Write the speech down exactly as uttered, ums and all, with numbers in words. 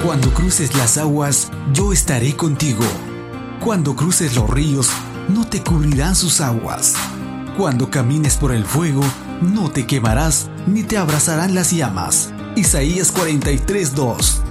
Cuando cruces las aguas, yo estaré contigo. Cuando cruces los ríos, no te cubrirán sus aguas. Cuando camines por el fuego, no te quemarás ni te abrazarán las llamas. Isaías cuarenta y tres, dos.